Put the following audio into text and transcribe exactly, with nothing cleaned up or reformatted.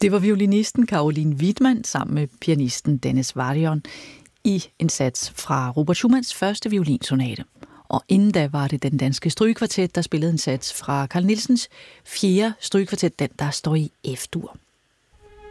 Det var violinisten Caroline Wittmann sammen med pianisten Dennis Varion i en sats fra Robert Schumanns første violinsonate. Og inden da var det den danske strygekvartet, der spillede en sats fra Carl Nielsens fjerde strygekvartet, den der står i F-dur.